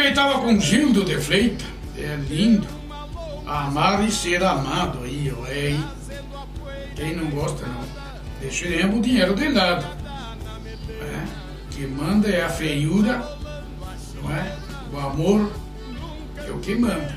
aí tava com Gildo de Freitas. É lindo. Amar e ser amado aí, ó. É aí. Quem não gosta, não. Deixaremos o dinheiro de lado. É. O que manda é a feiura, não é? O amor é o que manda.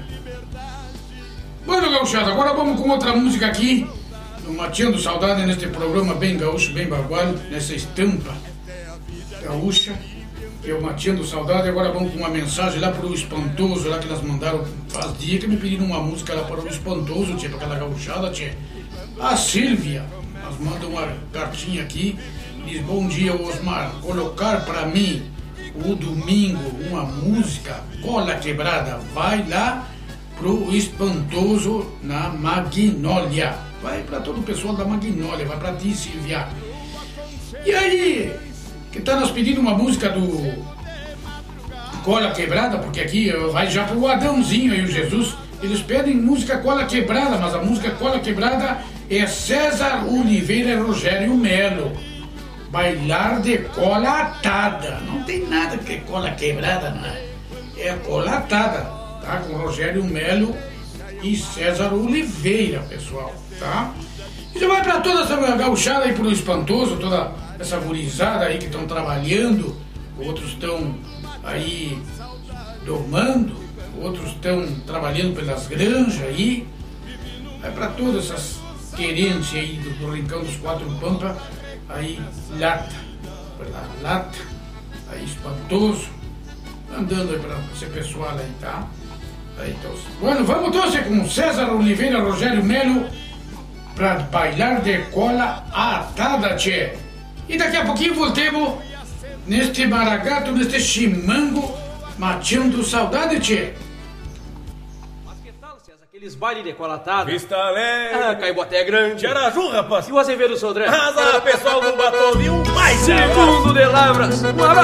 Bueno, gauchada, agora vamos com outra música aqui. Mateando saudade neste programa bem gaúcho, bem bagual, nessa estampa gaúcha, que é o Mateando Saudade. Agora vamos com uma mensagem lá pro Espantoso, lá que elas mandaram, faz dia que me pediram uma música lá para o Espantoso, tia, para aquela gauchada, tia. A Sílvia, elas mandam uma cartinha aqui, diz: bom dia, Osmar, colocar para mim o domingo uma música, Cola Quebrada, vai lá pro Espantoso na Magnólia. Vai para todo o pessoal da Magnólia, vai para ti, Silvia. E aí, que tá nos pedindo uma música do Cola Quebrada, porque aqui vai já pro Adãozinho aí, o Jesus. Eles pedem música Cola Quebrada, mas a música Cola Quebrada é César Oliveira e Rogério Melo. Bailar de cola atada. Não tem nada que é cola quebrada, não é? É cola atada, tá? Com Rogério Melo e César Oliveira, pessoal, tá? E já vai para toda essa gauchada aí pro Espantoso, toda essa gurizada aí que estão trabalhando, outros estão aí domando, outros estão trabalhando pelas granjas aí. Vai para todas essas querências aí do Rincão dos Quatro Pampa, aí lata, aí Espantoso, andando aí para esse pessoal aí, tá? Aí, então, bueno, vamos torcer com César Oliveira, Rogério Melo, pra bailar de cola atada, tchê. E daqui a pouquinho voltemos neste maragato, neste chimango, mateando saudade, tchê. Mas que tal, César, aqueles bailes de cola atada? Vista Alegre. Caiboté Grande. Araju, rapaz. E o Azevedo Sodré? Azar, pessoal do Batom, viu? Mais Segundo de Lavras. Um abraço.